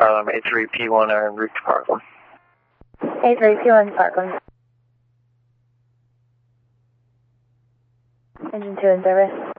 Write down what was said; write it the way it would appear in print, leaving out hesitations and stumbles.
Farlam, A3P1 en route to Parkland. A3P1 Parkland. Engine 2 in service.